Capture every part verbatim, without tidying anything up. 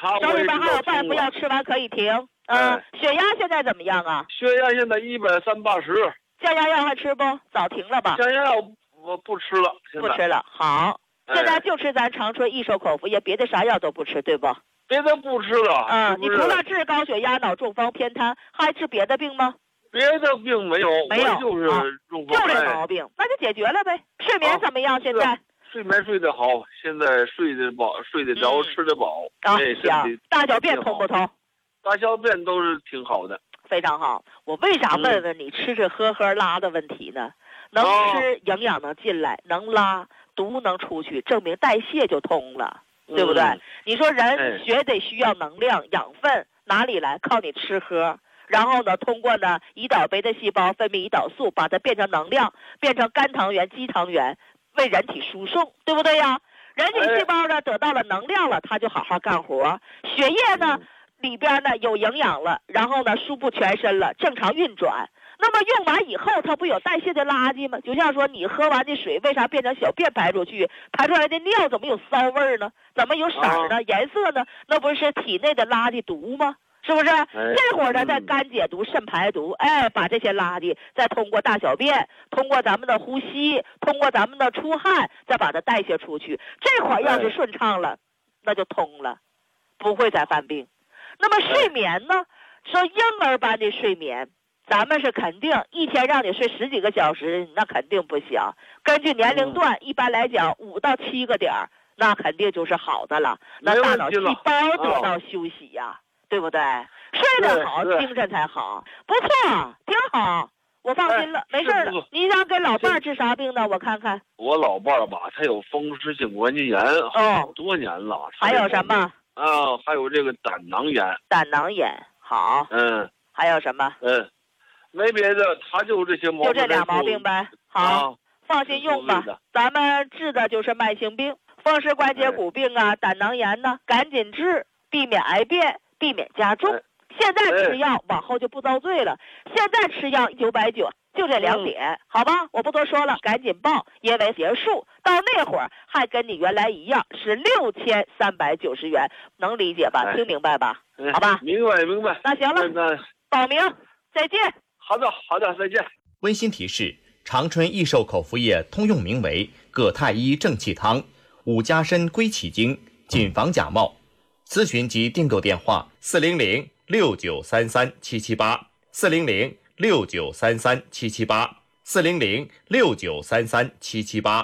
他手里边还有半服药，吃完可以停。嗯、呃，血压现在怎么样啊？ 血压现在一百三八十。 降压药还吃不？早停了吧？ 降压药我不吃了， 不吃了。好， 哎、 现在就吃咱长春益寿口服液，别的啥药都不吃，对不？ 别的不吃了。 嗯， 是是你除了治高血压、脑中风、偏瘫，还治别的病吗？ 别的病没有， 没有， 就是中风， 就这毛病，那就解决了呗。睡眠怎么样？现在睡眠睡得好，现在睡得饱，睡得着，嗯、吃得饱。 啊，行。大小便通不通？ 大小便都是挺好的， 非常好。我为啥问问你吃吃喝喝拉的问题呢？能吃营养能进来，能拉毒能出去，证明代谢就通了，对不对？ 嗯、 你说人血得需要能量、养分，哪里来？靠你吃喝。然后呢，通过呢胰岛贝塔细胞分泌胰岛素，把它变成能量，变成肝糖原、肌糖原，为人体输送，对不对呀？人体细胞呢得到了能量了，它就好好干活。血液呢？嗯里边呢有营养了，然后呢输布全身了，正常运转。那么用完以后，它不有代谢的垃圾吗？就像说你喝完的水，为啥变成小便排出去？排出来的尿怎么有骚味呢？怎么有色呢？ 啊、 颜色呢？那不是体内的垃圾毒吗？是不是？ 哎、 这会儿呢，在肝解毒、肾排毒，哎，把这些垃圾再通过大小便，通过咱们的呼吸，通过咱们的出汗，再把它代谢出去。这会儿要是顺畅了，哎、那就通了，不会再犯病。那么睡眠呢？说婴儿般的睡眠，咱们是肯定一天让你睡十几个小时，那肯定不行。根据年龄段，一般来讲五到七个点儿，那肯定就是好的了。那大脑细胞得到休息呀、啊，对不对？睡得好，精神才好。不错，挺好，我放心了，没事了。你想给老伴儿治啥病呢？我看看。 我老伴儿吧，他有风湿性关节炎，好多年了。 还有什么？ 啊，还有这个胆囊炎。 胆囊炎好。 嗯。 还有什么？ 嗯，没别的，他就这些毛病。 就这俩毛病呗。好，啊、放心用吧。咱们治的就是慢性病，风湿关节骨病啊，哎、胆囊炎呢，赶紧治，避免癌变，避免加重。哎、现在吃药，哎、往后就不遭罪了。现在吃药九百九。就这两点，嗯、好吧，我不多说了，赶紧报，因为结束到那会儿还跟你原来一样是六千三百九十元，能理解吧？哎、听明白吧？ 哎、 好吧， 明白明白。 那行了，那保明，再见。 好的好的，再见。 温馨提示：长春益寿口服液通用名为葛太医正气汤，五加参归气经，谨防假冒。咨询及订购电话：四零零六九三三七七八，四零零。六九三三七七八，四零零六九三三七七八。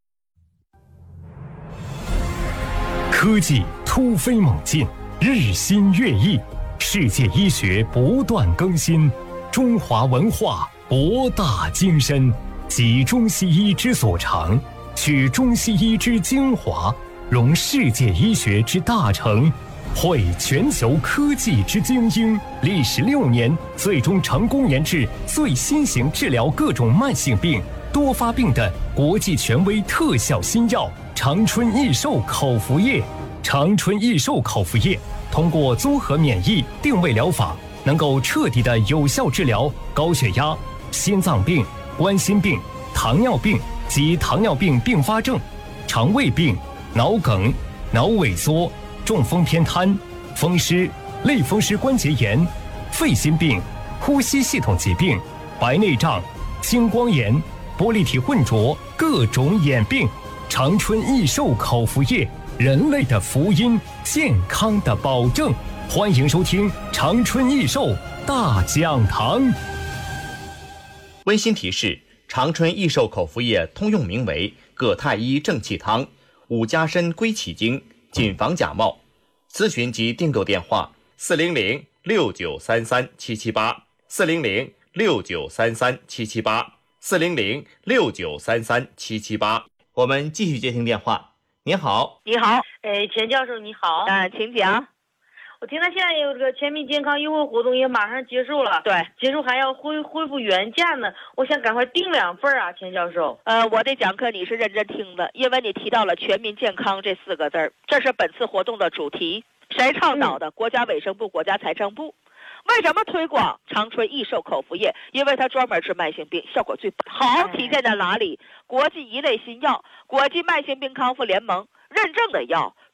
科技突飞猛进，日新月异，世界医学不断更新，中华文化博大精深，集中西医之所长，取中西医之精华，融世界医学之大成。汇全球科技之精英，历时六年，最终成功研制最新型治疗各种慢性病、多发病的国际权威特效新药——长春益寿口服液。长春益寿口服液通过综合免疫定位疗法，能够彻底的有效治疗高血压、心脏病、冠心病、糖尿病及糖尿病并发症、肠胃病、脑梗、脑萎缩、中风偏瘫、风湿、类风湿关节炎、肺心病、呼吸系统疾病、白内障、青光眼、玻璃体混浊各种眼病。长春益寿口服液，人类的福音，健康的保证。欢迎收听长春益寿大讲堂。 温馨提示：长春益寿口服液通用名为葛太医正气汤，五加参归气经，谨防假冒。咨询及订购电话：四零零六九三三七七八，四零零六九三三七七八，四零零六九三三七七八。我们继续接听电话。你好， 你好， 哎，钱教授你好， 嗯、呃，请讲。 我听他现在有这个全民健康优惠活动也马上结束了， 对， 结束还要恢恢复原价呢，我想赶快订两份啊，钱教授。 呃，我的讲课你是认真听的，因为你提到了全民健康这四个字儿，这是本次活动的主题。谁倡导的？嗯、国家卫生部、国家财政部。为什么推广长春益寿口服液？因为它专门治慢性病，效果最好。体现在哪里？国际一类新药，国际慢性病康复联盟认证的药，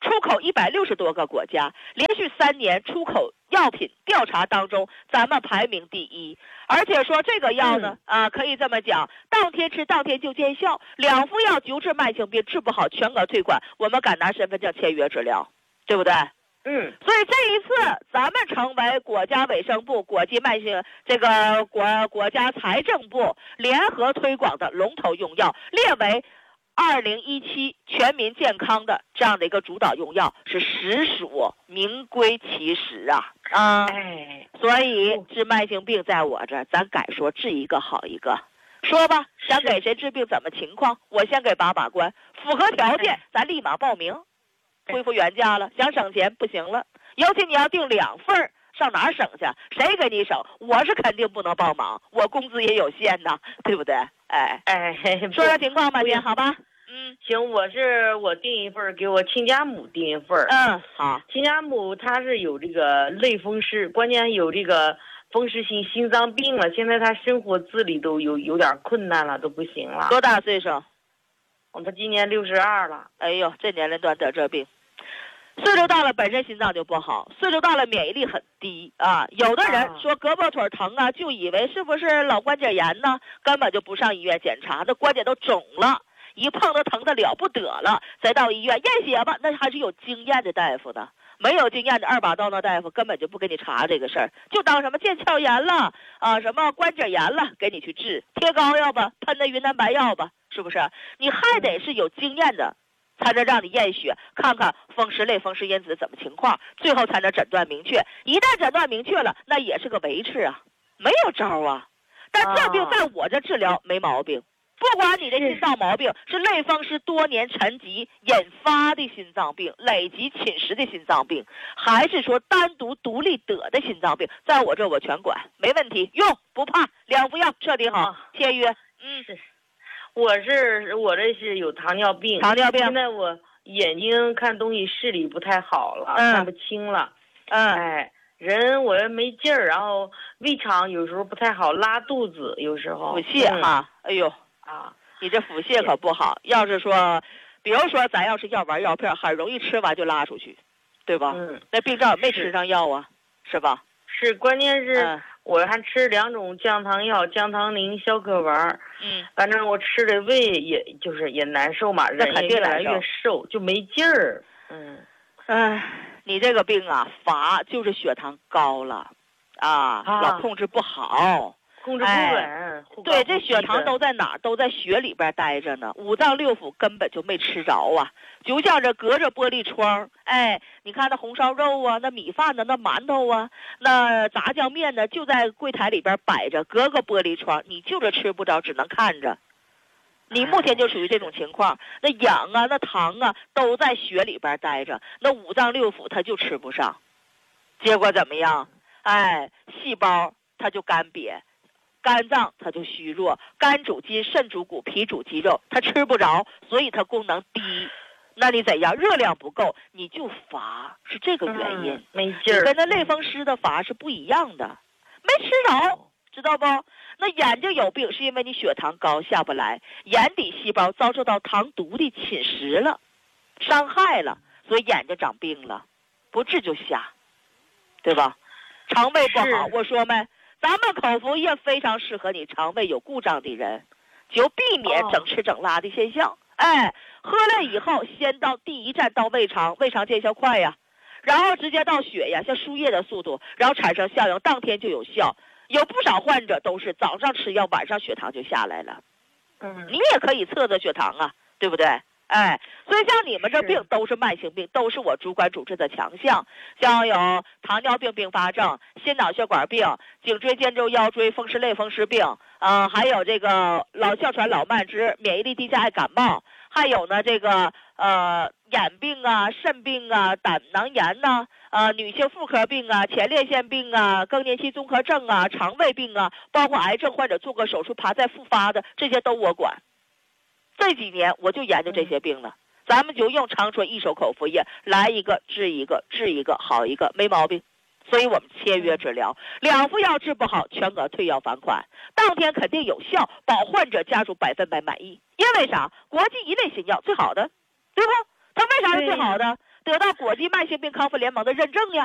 出口一百六十多个国家，连续三年出口药品调查当中，咱们排名第一。而且说这个药呢，嗯、啊，可以这么讲，当天吃当天就见效，两副药救治慢性病，治不好全额退款，我们敢拿身份证签约治疗，对不对？ 嗯， 所以这一次咱们成为国家卫生部、国际慢性这个国国家财政部联合推广的龙头用药，列为二零一七全民健康的这样的一个主导用药，是实属名归其实啊啊！ 哎， 所以治慢性病在我这儿，咱敢说治一个好一个。说吧，想给谁治病，怎么情况？我先给把把关，符合条件，咱立马报名。恢复原价了，想省钱不行了，尤其你要订两份儿，上哪儿省去？谁给你省？我是肯定不能帮忙，我工资也有限呐，对不对？哎哎， 说说情况吧，姐，好吧？嗯， 行，我是我订一份，给我亲家母订一份。 嗯，好。 亲家母她是有这个类风湿，关键有这个风湿性心脏病了，现在她生活自理都有有点困难了，都不行了。 多大岁数？ 她今年六十二了。 哎呦，这年龄段得这病。岁数大了，本身心脏就不好，岁数大了免疫力很低啊。有的人说胳膊腿疼啊，就以为是不是老关节炎呢，根本就不上医院检查，那关节都肿了，一碰都疼得了不得了，再到医院验血吧，那还是有经验的大夫的，没有经验的二把刀那大夫根本就不给你查这个事儿，就当什么腱鞘炎了啊，什么关节炎了，给你去治，贴膏药吧，喷那云南白药吧，是不是？你还得是有经验的。才能让你验血，看看风湿类风湿因子怎么情况，最后才能诊断明确。一旦诊断明确了，那也是个维持啊，没有招啊。但这病在我这治疗没毛病，不管你的心脏毛病是类风湿多年沉积引发的心脏病、累积侵蚀的心脏病，还是说单独独立得的心脏病，在我这我全管，没问题，用不怕，两副药彻底好，签约。嗯， 是。我是我这是有糖尿病， 糖尿病。 现在我眼睛看东西视力不太好了， 嗯、 看不清了。 嗯， 哎，人我也没劲儿，然后胃肠有时候不太好，拉肚子，有时候。 腹泻哈，嗯、哎呦啊， 你这腹泻可不好。要是说，比如说咱要是药丸药片，很容易吃完就拉出去，对吧？ 嗯。 那病灶也没吃上药啊，是吧？ 是，关键是。 嗯我还吃两种降糖药，降糖灵、消渴丸。 嗯， 反正我吃的胃也就是也难受嘛，人也越来越瘦，就没劲儿。嗯， 哎，你这个病啊，乏就是血糖高了，啊， 啊老控制不好。 控制不稳，哎、 对，这血糖都在哪儿？都在血里边待着呢。五脏六腑根本就没吃着啊，就像这隔着玻璃窗，哎，你看那红烧肉啊，那米饭呢，那馒头啊，那炸酱面呢，就在柜台里边摆着，隔个玻璃窗，你就是吃不着，只能看着。你目前就属于这种情况，那氧啊，那糖啊，都在血里边待着，那五脏六腑它就吃不上，结果怎么样？哎，细胞它就干瘪。肝脏它就虚弱，肝主筋，肾主骨，脾主肌肉，它吃不着，所以它功能低。那你怎样？热量不够，你就乏，是这个原因。 嗯、没劲儿。 跟那类风湿的乏是不一样的，没吃着，知道不？那眼睛有病是因为你血糖高下不来，眼底细胞遭受到糖毒的侵蚀了，伤害了，所以眼睛长病了，不治就瞎，对吧？肠胃不好，我说没。咱们口服液非常适合你肠胃有故障的人，就避免整吃整拉的现象。哦、哎，喝了以后，先到第一站到胃肠，胃肠见效快呀，然后直接到血呀，像输液的速度，然后产生效应，当天就有效。有不少患者都是早上吃药，晚上血糖就下来了。 嗯， 你也可以测测血糖啊，对不对？哎，所以像你们这病都是慢性病，都是我主管主治的强项，像有糖尿病并发症、心脑血管病、颈椎间周腰椎风湿类风湿病，嗯、呃，还有这个老哮喘、老慢支、免疫力低下爱感冒，还有呢这个呃眼病啊、肾病啊、胆囊炎呐、啊，呃女性妇科病啊、前列腺病啊、更年期综合症啊、肠胃病啊，包括癌症患者做过手术爬再复发的，这些都我管。这几年我就研究这些病了，咱们就用长春益寿口服液来一个治一个，治一个好一个，没毛病。所以我们签约治疗，两副药治不好，全额退药返款，当天肯定有效，保患者家属百分百满意。因为啥？国际一类新药最好的，对不？它为啥是最好的？ 得到国际慢性病康复联盟的认证呀。